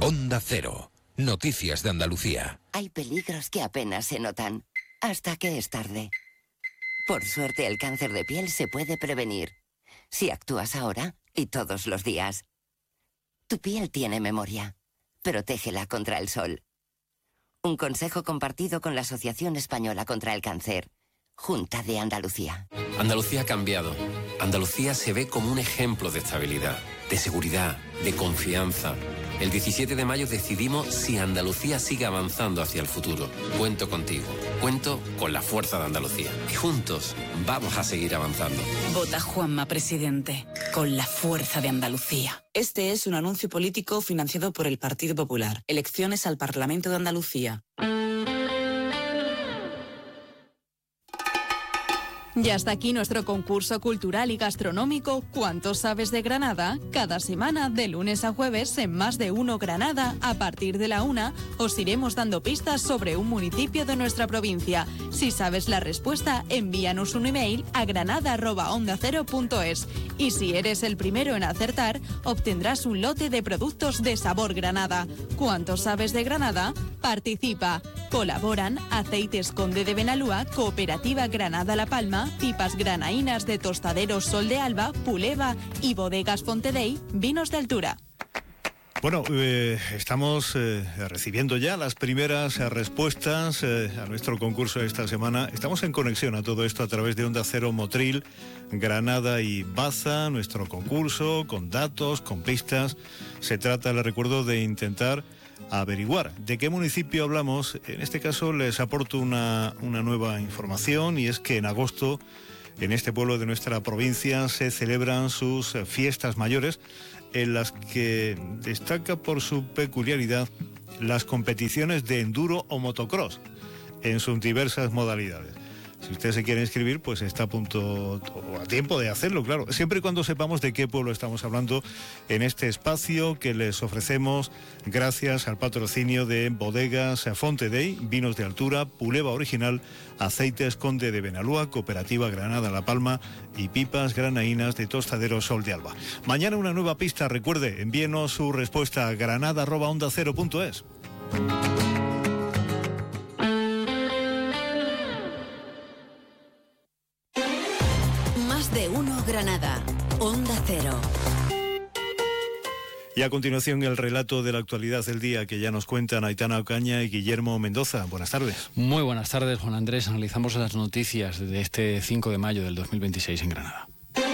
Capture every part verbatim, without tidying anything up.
Onda Cero. Noticias de Andalucía. Hay peligros que apenas se notan, hasta que es tarde. Por suerte, el cáncer de piel se puede prevenir, si actúas ahora y todos los días. Tu piel tiene memoria. Protégela contra el sol. Un consejo compartido con la Asociación Española contra el Cáncer. Junta de Andalucía. Andalucía ha cambiado. Andalucía se ve como un ejemplo de estabilidad, de seguridad, de confianza. El diecisiete de mayo decidimos si Andalucía sigue avanzando hacia el futuro. Cuento contigo. Cuento con la fuerza de Andalucía. Y juntos vamos a seguir avanzando. Vota Juanma Presidente. Con la fuerza de Andalucía. Este es un anuncio político financiado por el Partido Popular. Elecciones al Parlamento de Andalucía. Ya está aquí nuestro concurso cultural y gastronómico ¿Cuánto sabes de Granada? Cada semana, de lunes a jueves, en Más de Uno Granada, a partir de la una, os iremos dando pistas sobre un municipio de nuestra provincia. Si sabes la respuesta, envíanos un email a granada arroba onda cero punto es. Y si eres el primero en acertar, obtendrás un lote de productos de sabor Granada. ¿Cuánto sabes de Granada? Participa. Colaboran Aceites Conde de Benalúa, Cooperativa Granada La Palma, Pipas Granaínas de Tostaderos Sol de Alba, Puleva y Bodegas Fontedey, Vinos de Altura. Bueno, eh, estamos eh, recibiendo ya las primeras eh, respuestas eh, a nuestro concurso de esta semana. Estamos en conexión a todo esto a través de Onda Cero Motril, Granada y Baza, nuestro concurso con datos, con pistas. Se trata, les recuerdo, de intentar averiguar de qué municipio hablamos. En este caso les aporto una, una nueva información, y es que en agosto en este pueblo de nuestra provincia se celebran sus fiestas mayores, en las que destaca por su peculiaridad las competiciones de enduro o motocross en sus diversas modalidades. Si usted se quiere inscribir, pues está a punto o a tiempo de hacerlo, claro, siempre y cuando sepamos de qué pueblo estamos hablando en este espacio que les ofrecemos gracias al patrocinio de Bodegas Fontedey, Vinos de Altura, Puleva Original, Aceites Conde de Benalúa, Cooperativa Granada La Palma y Pipas Granaínas de Tostadero Sol de Alba. Mañana una nueva pista, recuerde, envíenos su respuesta a granada arroba onda cero punto es. De Uno Granada, Onda Cero. Y a continuación el relato de la actualidad del día que ya nos cuentan Aitana Ocaña y Guillermo Mendoza. Buenas tardes. Muy buenas tardes, Juan Andrés. Analizamos las noticias de este cinco de mayo del dos mil veintiséis en Granada.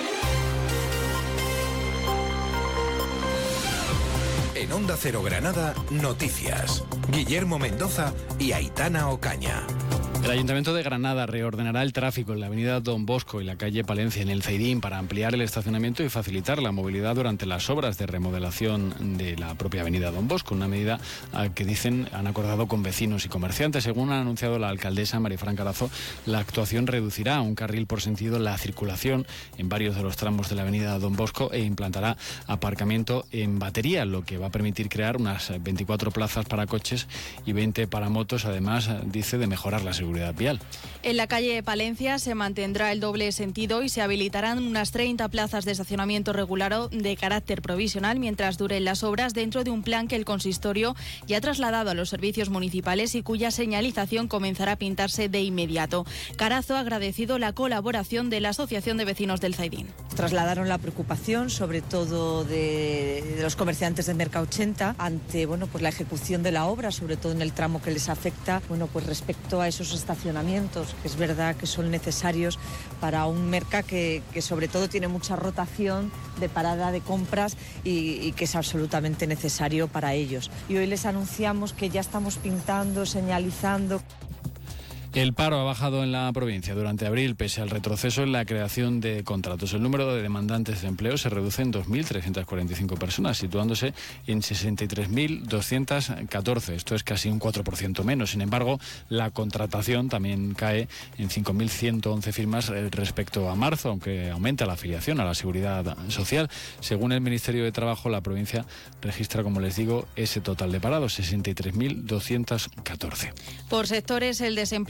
En Onda Cero Granada, noticias. Guillermo Mendoza y Aitana Ocaña. El Ayuntamiento de Granada reordenará el tráfico en la avenida Don Bosco y la calle Palencia en el Zaidín para ampliar el estacionamiento y facilitar la movilidad durante las obras de remodelación de la propia avenida Don Bosco, una medida que dicen han acordado con vecinos y comerciantes. Según ha anunciado la alcaldesa Marifran Carazo, la actuación reducirá a un carril por sentido la circulación en varios de los tramos de la avenida Don Bosco e implantará aparcamiento en batería, lo que va a permitir crear unas veinticuatro plazas para coches y veinte para motos, además, dice, de mejorar la seguridad vial. En la calle Palencia se mantendrá el doble sentido y se habilitarán unas treinta plazas de estacionamiento regular de carácter provisional mientras duren las obras, dentro de un plan que el consistorio ya ha trasladado a los servicios municipales y cuya señalización comenzará a pintarse de inmediato. Carazo ha agradecido la colaboración de la Asociación de Vecinos del Zaidín. Trasladaron la preocupación, sobre todo de, de los comerciantes de Merca ochenta, ante bueno, pues la ejecución de la obra, sobre todo en el tramo que les afecta, bueno, pues respecto a esos estacionamientos, que es verdad que son necesarios para un mercado que, que sobre todo tiene mucha rotación de parada de compras y, y que es absolutamente necesario para ellos. Y hoy les anunciamos que ya estamos pintando, señalizando. El paro ha bajado en la provincia durante abril, pese al retroceso en la creación de contratos. El número de demandantes de empleo se reduce en dos mil trescientas cuarenta y cinco personas, situándose en sesenta y tres mil doscientas catorce. Esto es casi un cuatro por ciento menos. Sin embargo, la contratación también cae en cinco mil ciento once firmas respecto a marzo, aunque aumenta la afiliación a la Seguridad Social. Según el Ministerio de Trabajo, la provincia registra, como les digo, ese total de parados, sesenta y tres mil doscientos catorce. Por sectores, el desempleo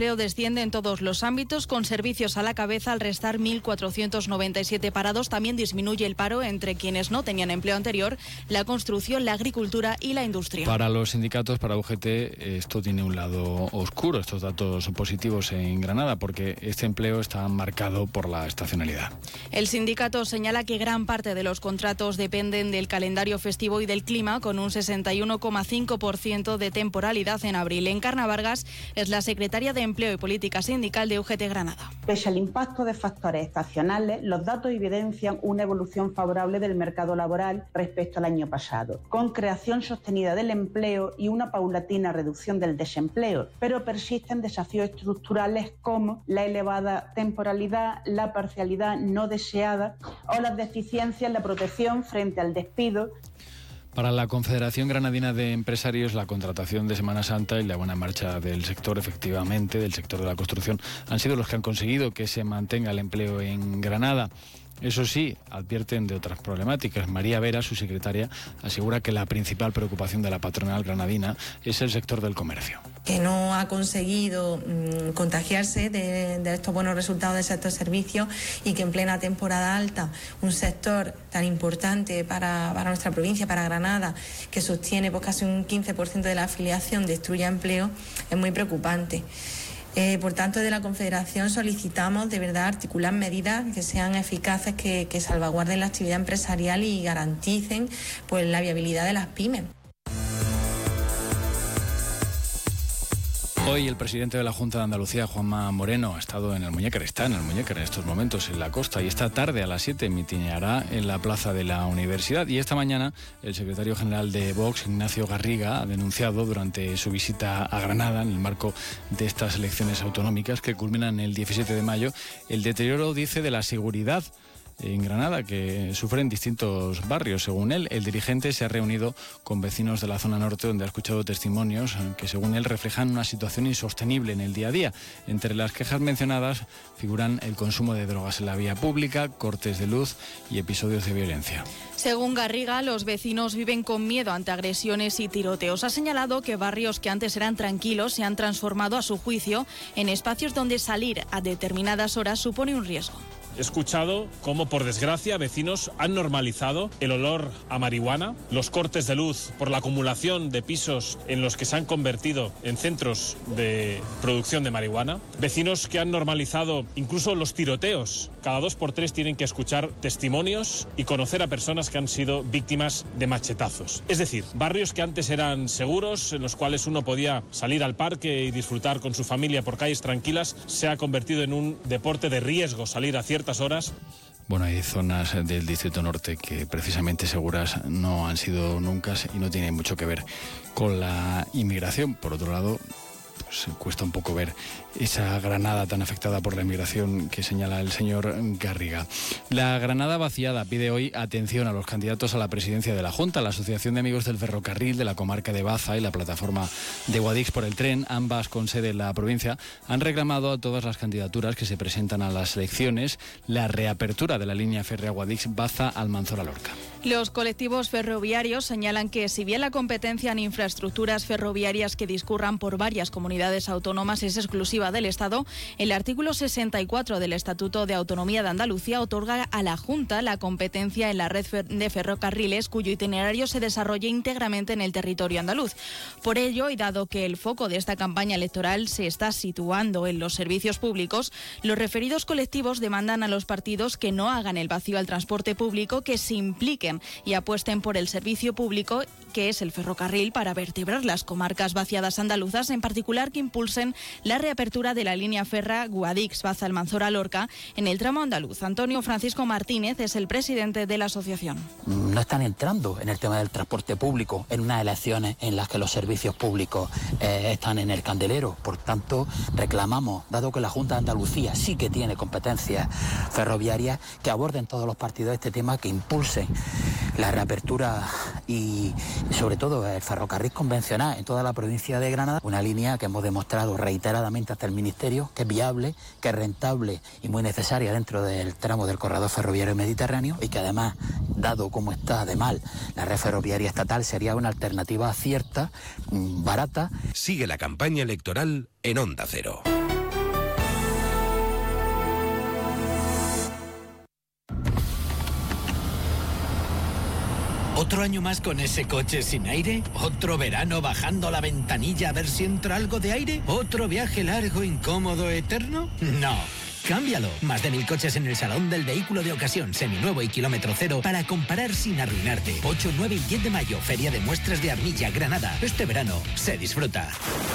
desempleo desciende en todos los ámbitos, con servicios a la cabeza al restar mil cuatrocientos noventa y siete parados. También disminuye el paro entre quienes no tenían empleo anterior, la construcción, la agricultura y la industria. Para los sindicatos, para U G T, esto tiene un lado oscuro, estos datos positivos en Granada, porque este empleo está marcado por la estacionalidad. El sindicato señala que gran parte de los contratos dependen del calendario festivo y del clima, con un sesenta y uno coma cinco por ciento de temporalidad en abril. Encarna Vargas es la secretaria de Empleo y Política Sindical de U G T Granada. Pese al impacto de factores estacionales, los datos evidencian una evolución favorable del mercado laboral respecto al año pasado, con creación sostenida del empleo y una paulatina reducción del desempleo, pero persisten desafíos estructurales como la elevada temporalidad, la parcialidad no deseada o las deficiencias en la protección frente al despido. Para la Confederación Granadina de Empresarios, la contratación de Semana Santa y la buena marcha del sector, efectivamente, del sector de la construcción, han sido los que han conseguido que se mantenga el empleo en Granada. Eso sí, advierten de otras problemáticas. María Vera, su secretaria, asegura que la principal preocupación de la patronal granadina es el sector del comercio. Que no ha conseguido mmm, contagiarse de, de estos buenos resultados del sector servicios y que en plena temporada alta, un sector tan importante para, para nuestra provincia, para Granada, que sostiene pues, casi un quince por ciento de la afiliación, destruya empleo, es muy preocupante. Eh, por tanto, de la Confederación solicitamos de verdad articular medidas que sean eficaces, que, que salvaguarden la actividad empresarial y garanticen pues, la viabilidad de las pymes. Hoy el presidente de la Junta de Andalucía, Juanma Moreno, ha estado en el Muñécar, está en el Muñécar en estos momentos, en la costa, y esta tarde a las siete mitineará en la plaza de la Universidad. Y esta mañana el secretario general de Vox, Ignacio Garriga, ha denunciado durante su visita a Granada, en el marco de estas elecciones autonómicas que culminan el diecisiete de mayo, el deterioro, dice, de la seguridad en Granada, que sufren distintos barrios. Según él, el dirigente se ha reunido con vecinos de la zona norte, donde ha escuchado testimonios que, según él, reflejan una situación insostenible en el día a día. Entre las quejas mencionadas figuran el consumo de drogas en la vía pública, cortes de luz y episodios de violencia. Según Garriga, los vecinos viven con miedo ante agresiones y tiroteos. Ha señalado que barrios que antes eran tranquilos se han transformado, a su juicio, en espacios donde salir a determinadas horas supone un riesgo. He escuchado cómo, por desgracia, vecinos han normalizado el olor a marihuana, los cortes de luz por la acumulación de pisos en los que se han convertido en centros de producción de marihuana, vecinos que han normalizado incluso los tiroteos. Cada dos por tres tienen que escuchar testimonios y conocer a personas que han sido víctimas de machetazos. Es decir, barrios que antes eran seguros, en los cuales uno podía salir al parque y disfrutar con su familia por calles tranquilas, se ha convertido en un deporte de riesgo salir a ciertas horas. Bueno, hay zonas del Distrito Norte que precisamente seguras no han sido nunca y no tienen mucho que ver con la inmigración. Por otro lado, pues cuesta un poco ver esa Granada tan afectada por la inmigración que señala el señor Garriga. La Granada vaciada pide hoy atención a los candidatos a la presidencia de la Junta. La Asociación de Amigos del Ferrocarril de la comarca de Baza y la plataforma de Guadix por el tren, ambas con sede en la provincia, han reclamado a todas las candidaturas que se presentan a las elecciones la reapertura de la línea férrea Guadix-Baza-Almanzora-Lorca. Los colectivos ferroviarios señalan que, si bien la competencia en infraestructuras ferroviarias que discurran por varias comunidades autónomas es exclusiva del Estado, el artículo sesenta y cuatro del Estatuto de Autonomía de Andalucía otorga a la Junta la competencia en la red de ferrocarriles cuyo itinerario se desarrolle íntegramente en el territorio andaluz. Por ello, y dado que el foco de esta campaña electoral se está situando en los servicios públicos, los referidos colectivos demandan a los partidos que no hagan el vacío al transporte público, que se impliquen y apuesten por el servicio público, que es el ferrocarril, para vertebrar las comarcas vaciadas andaluzas, en particular que impulsen la reapertura de la línea férrea Guadix-Baza-Almanzora-Lorca en el tramo andaluz. Antonio Francisco Martínez es el presidente de la asociación. No están entrando en el tema del transporte público en unas elecciones en las que los servicios públicos eh, están en el candelero. Por tanto, reclamamos, dado que la Junta de Andalucía sí que tiene competencias ferroviarias, que aborden todos los partidos este tema, que impulsen la reapertura y, sobre todo, el ferrocarril convencional en toda la provincia de Granada, una línea que hemos demostrado reiteradamente hasta el Ministerio que es viable, que es rentable y muy necesaria dentro del tramo del corredor ferroviario mediterráneo, y que además, dado cómo está de mal la red ferroviaria estatal, sería una alternativa cierta, barata. Sigue la campaña electoral en Onda Cero. ¿Otro año más con ese coche sin aire? ¿Otro verano bajando la ventanilla a ver si entra algo de aire? ¿Otro viaje largo, incómodo, eterno? No. Cámbialo. Más de mil coches en el Salón del Vehículo de Ocasión, seminuevo y kilómetro cero, para comparar sin arruinarte. ocho, nueve y diez de mayo, Feria de Muestras de Armilla, Granada. Este verano se disfruta.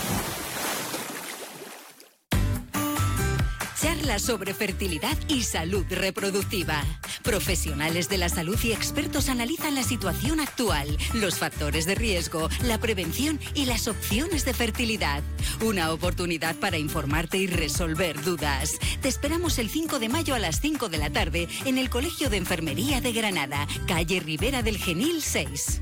Charlas sobre fertilidad y salud reproductiva. Profesionales de la salud y expertos analizan la situación actual, los factores de riesgo, la prevención y las opciones de fertilidad. Una oportunidad para informarte y resolver dudas. Te esperamos el cinco de mayo a las cinco de la tarde en el Colegio de Enfermería de Granada, calle Ribera del Genil seis.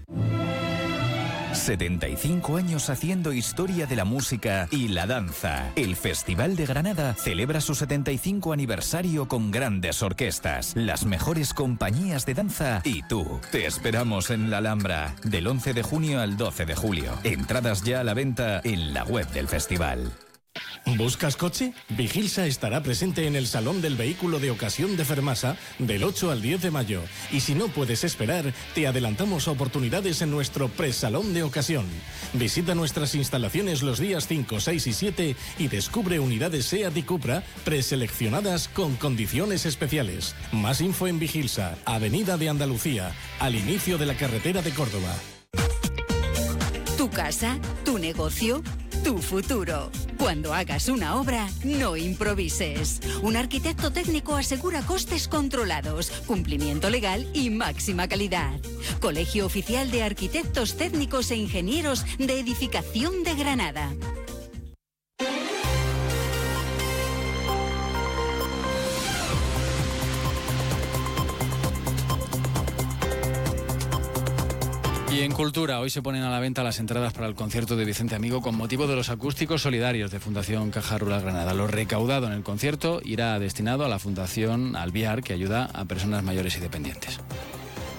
setenta y cinco años haciendo historia de la música y la danza. El Festival de Granada celebra su setenta y cinco aniversario con grandes orquestas, las mejores compañías de danza y tú. Te esperamos en la Alhambra del once de junio al doce de julio. Entradas ya a la venta en la web del festival. ¿Buscas coche? Vigilsa estará presente en el Salón del Vehículo de Ocasión de Fermasa del ocho al diez de mayo. Y si no puedes esperar, te adelantamos oportunidades en nuestro Presalón de Ocasión. Visita nuestras instalaciones los días cinco, seis y siete y descubre unidades SEAT y Cupra preseleccionadas con condiciones especiales. Más info en Vigilsa, Avenida de Andalucía, al inicio de la carretera de Córdoba. Tu casa, tu negocio, tu futuro. Cuando hagas una obra, no improvises. Un arquitecto técnico asegura costes controlados, cumplimiento legal y máxima calidad. Colegio Oficial de Arquitectos Técnicos e Ingenieros de Edificación de Granada. Y en Cultura, hoy se ponen a la venta las entradas para el concierto de Vicente Amigo con motivo de los acústicos solidarios de Fundación Caja Rural Granada. Lo recaudado en el concierto irá destinado a la Fundación Alviar, que ayuda a personas mayores y dependientes.